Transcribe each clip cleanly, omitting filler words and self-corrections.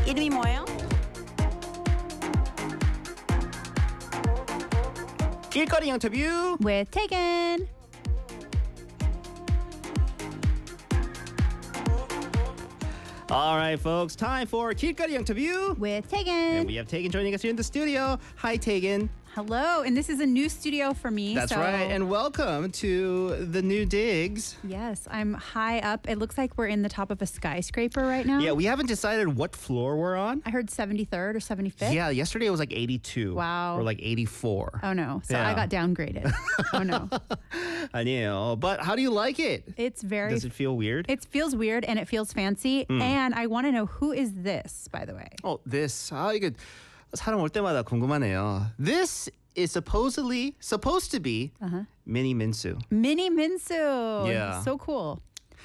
이름이 뭐예요? 길거리 인터뷰 with Tegan. All right, folks, time for 길거리 인터뷰. With And Tegan. we have Tegan joining us here in the studio. Hi, Tegan. Hello, and this is a new studio for me. That's so right, and welcome to the new digs. yes, I'm high up. It looks like we're in the top of a skyscraper right now. Yeah, we haven't decided what floor we're on. I heard 73rd or 75th. Yeah, yesterday it was like 82. Wow. Or like 84. Oh no, so I Yeah. got downgraded. Oh no. 아니에요. But how do you like it? It's very Does it feel weird? It feels weird and it feels fancy. And I want to know, who is this, by the way? this. 이게 사람 올 때마다 궁금하네요. This is supposed to be Mini Minsu. Mini Minsu. Yeah. So cool.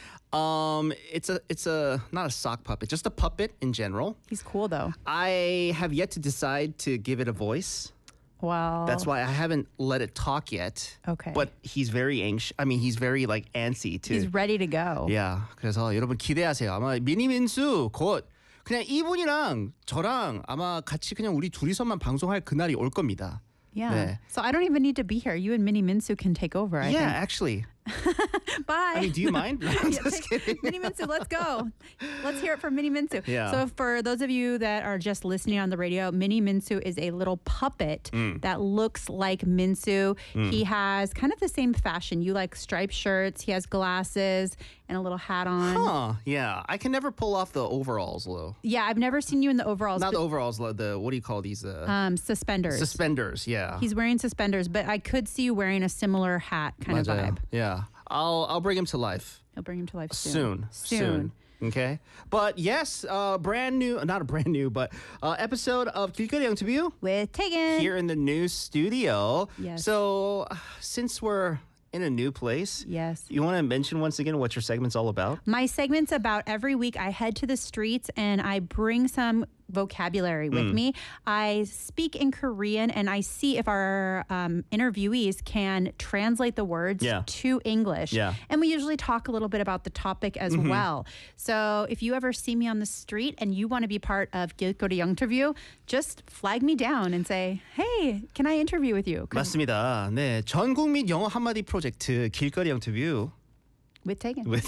It's a not a sock puppet, just a puppet in general. He's cool though. I have yet to decide to give it a voice. Wow. That's why I haven't let it talk yet. Okay. But he's very anxious. I mean, he's very like antsy to. He's ready to go. Yeah. 그래서 여러분 기대하세요. 아마 미니 민수 곧 그냥 이분이랑 저랑 아마 같이 그냥 우리 둘이서만 방송할 그날이 올 겁니다. Yeah. 네. So I don't even need to be here. You and Mini Minsu can take over, I Yeah, think. actually. Bye. I mean, do you mind? No, I'm just kidding. Mini Minsu, let's go. Let's hear it from Mini Minsu. Yeah. So for those of you that are just listening on the radio, Mini Minsu is a little puppet that looks like Minsu. He has kind of the same fashion. You like striped shirts. He has glasses and a little hat on. Huh, yeah. I can never pull off the overalls, though. Yeah, I've never seen you in the overalls. Not but, the overalls, the, what do you call these? suspenders. Suspenders, yeah. He's wearing suspenders, but I could see you wearing a similar hat kind of 맞아요. vibe. Yeah. I'll bring him to life. He'll bring him to life Soon. soon. Okay. But yes, brand new, not a brand new, but episode of 길거리 인터뷰 With Tegan. here in the new studio. Yes. So since we're in a new place, Yes. you want to mention once again what your segment's all about? My segment's about every week I head to the streets and I bring some vocabulary with me. I speak in Korean and I see if our interviewees can translate the words Yeah. to English. Yeah. And we usually talk a little bit about the topic as well. So if you ever see me on the street and you want to be part of 길거리 interview, just flag me down and say, hey, can I interview with you? 'Cause 맞습니다. 네, 전 국민 영어 한마디 프로젝트 길거리 인터뷰 with Tegan. with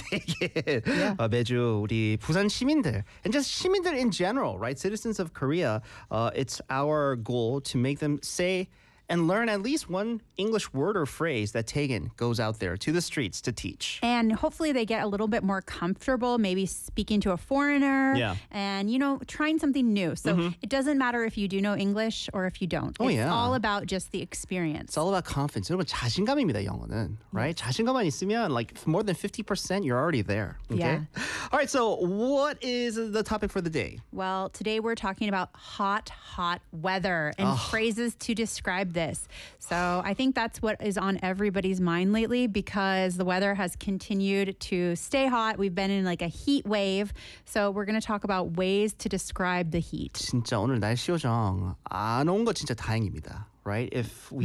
매주 우리 부산 시민들 and just 시민들 in general, right? Citizens of Korea. It's our goal to make them say and learn at least one English word or phrase that Tegan goes out there to the streets to teach. And hopefully they get a little bit more comfortable, maybe speaking to a foreigner Yeah. and, trying something new. So it doesn't matter if you do know English or if you don't. Oh, it's yeah. all about just the experience. It's all about confidence. 여러분 자신감입니다, 영어는. Right? 자신감만 있으면 like more than 50% you're already there. Okay? Yeah. All right, so what is the topic for the day? Well, today we're talking about hot weather and phrases to describe this. So I think that's what is on everybody's mind lately because the weather has continued to stay hot. We've been in like a heat wave. So we're going to talk about ways to describe the heat. 진짜 오늘 날씨 요정 안 온 거 진짜 다행입니다. Right? If we